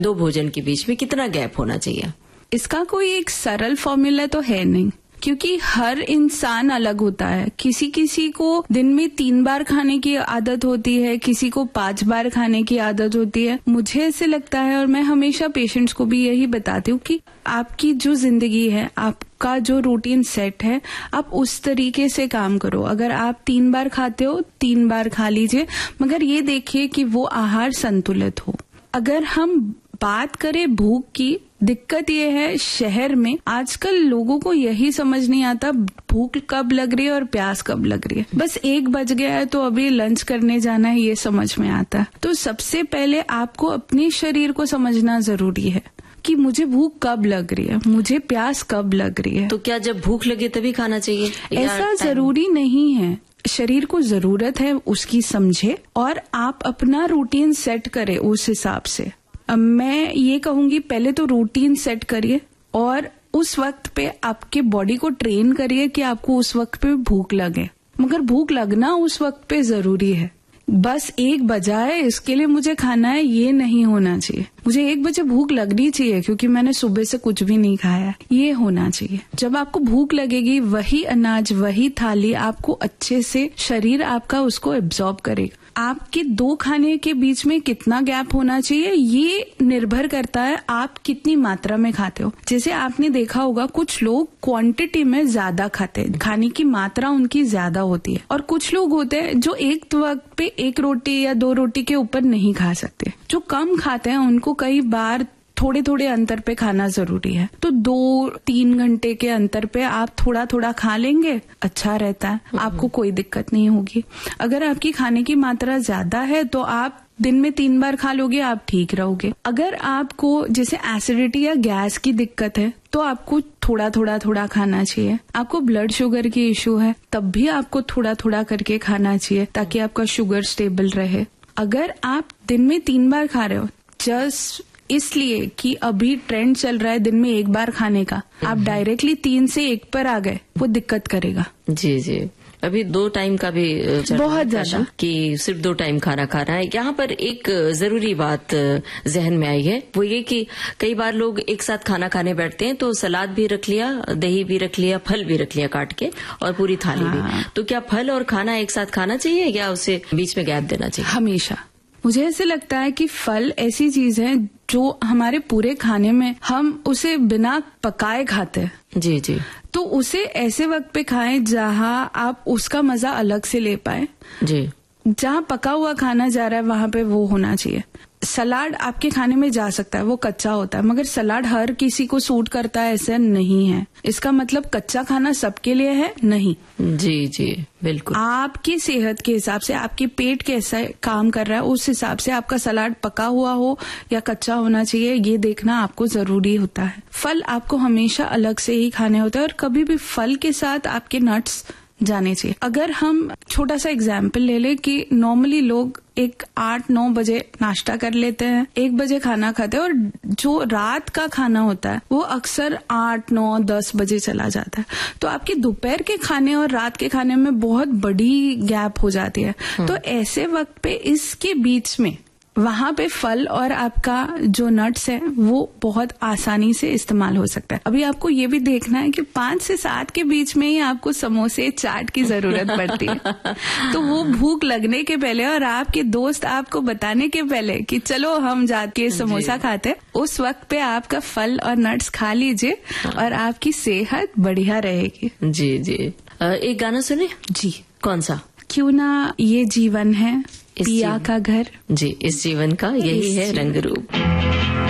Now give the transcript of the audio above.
दो भोजन के बीच में कितना गैप होना चाहिए? इसका कोई एक सरल फॉर्मूला तो है नहीं, क्योंकि हर इंसान अलग होता है। किसी किसी को दिन में 3 बार खाने की आदत होती है, किसी को 5 बार खाने की आदत होती है। मुझे ऐसे लगता है, और मैं हमेशा पेशेंट्स को भी यही बताती हूँ कि आपकी जो जिंदगी है, आपका जो रूटीन सेट है, आप उस तरीके से काम करो। अगर आप 3 बार खाते हो, 3 बार खा लीजिए, मगर ये देखिए कि वो आहार संतुलित हो। अगर हम बात करें भूख की, दिक्कत ये है शहर में आजकल लोगों को यही समझ नहीं आता भूख कब लग रही है और प्यास कब लग रही है। बस 1 बज गया है तो अभी लंच करने जाना है, ये समझ में आता है। तो सबसे पहले आपको अपने शरीर को समझना जरूरी है कि मुझे भूख कब लग रही है, मुझे प्यास कब लग रही है। तो क्या जब भूख लगे तभी खाना चाहिए? ऐसा जरूरी नहीं है। शरीर को जरूरत है उसकी समझे और आप अपना रूटीन सेट करें उस हिसाब से। मैं ये कहूंगी पहले तो रूटीन सेट करिए और उस वक्त पे आपके बॉडी को ट्रेन करिए कि आपको उस वक्त पे भूख लगे, मगर भूख लगना उस वक्त पे जरूरी है। बस 1 बजा है इसके लिए मुझे खाना है, ये नहीं होना चाहिए। मुझे 1 बजे भूख लगनी चाहिए क्योंकि मैंने सुबह से कुछ भी नहीं खाया, ये होना चाहिए। जब आपको भूख लगेगी वही अनाज, वही थाली आपको अच्छे से शरीर आपका उसको एब्जॉर्ब करेगा। आपके 2 खाने के बीच में कितना गैप होना चाहिए ये निर्भर करता है आप कितनी मात्रा में खाते हो। जैसे आपने देखा होगा कुछ लोग क्वांटिटी में ज्यादा खाते हैं, खाने की मात्रा उनकी ज्यादा होती है, और कुछ लोग होते हैं जो एक वक्त पे 1 रोटी या 2 रोटी के ऊपर नहीं खा सकते। जो कम खाते हैं उनको कई बार थोड़े थोड़े अंतर पे खाना जरूरी है। तो 2-3 घंटे के अंतर पे आप थोड़ा थोड़ा खा लेंगे, अच्छा रहता है, आपको कोई दिक्कत नहीं होगी। अगर आपकी खाने की मात्रा ज्यादा है तो आप दिन में 3 बार खा लोगे, आप ठीक रहोगे। अगर आपको जैसे एसिडिटी या गैस की दिक्कत है तो आपको थोड़ा खाना चाहिए। आपको ब्लड शुगर की इश्यू है तब भी आपको थोड़ा करके खाना चाहिए ताकि आपका शुगर स्टेबल रहे। अगर आप दिन में 3 बार खा रहे हो जस्ट इसलिए कि अभी ट्रेंड चल रहा है दिन में 1 बार खाने का, आप डायरेक्टली 3 से 1 पर आ गए, वो दिक्कत करेगा। जी जी। अभी 2 टाइम का भी बहुत ज्यादा कि सिर्फ 2 टाइम खाना खाना है। यहाँ पर एक जरूरी बात जहन में आई है, वो ये कि कई बार लोग एक साथ खाना खाने बैठते हैं तो सलाद भी रख लिया, दही भी रख लिया, फल भी रख लिया काट के, और पूरी थाली भी। तो क्या फल और खाना एक साथ खाना चाहिए या उसे बीच में गैप देना चाहिए? हमेशा मुझे ऐसे लगता है कि फल ऐसी चीज है जो हमारे पूरे खाने में हम उसे बिना पकाए खाते हैं। जी जी। तो उसे ऐसे वक्त पे खाएं जहां आप उसका मजा अलग से ले पाए। जी। जहां पका हुआ खाना जा रहा है वहां पे वो होना चाहिए। सलाद आपके खाने में जा सकता है, वो कच्चा होता है, मगर सलाद हर किसी को सूट करता है ऐसा नहीं है। इसका मतलब कच्चा खाना सबके लिए है नहीं। जी जी बिल्कुल। आपकी सेहत के हिसाब से आपके पेट कैसा काम कर रहा है उस हिसाब से आपका सलाद पका हुआ हो या कच्चा होना चाहिए, ये देखना आपको जरूरी होता है। फल आपको हमेशा अलग से ही खाने होते हैं और कभी भी फल के साथ आपके नट्स जाने चाहिए। अगर हम छोटा सा एग्जाम्पल ले लें कि नॉर्मली लोग 8-9 बजे नाश्ता कर लेते हैं, 1 बजे खाना खाते हैं, और जो रात का खाना होता है वो अक्सर 8-9-10 बजे चला जाता है। तो आपके दोपहर के खाने और रात के खाने में बहुत बड़ी गैप हो जाती है। तो ऐसे वक्त पे इसके बीच में वहां पे फल और आपका जो नट्स है वो बहुत आसानी से इस्तेमाल हो सकता है। अभी आपको ये भी देखना है कि 5 से 7 के बीच में ही आपको समोसे चाट की जरूरत पड़ती है। तो वो भूख लगने के पहले और आपके दोस्त आपको बताने के पहले कि चलो हम जाके समोसा खाते, उस वक्त पे आपका फल और नट्स खा लीजिए और आपकी सेहत बढ़िया रहेगी। जी जी। एक गाना सुने? जी। कौन सा? क्यों ना ये जीवन है पिया का घर। जी, इस जीवन का यही है रंग रूप।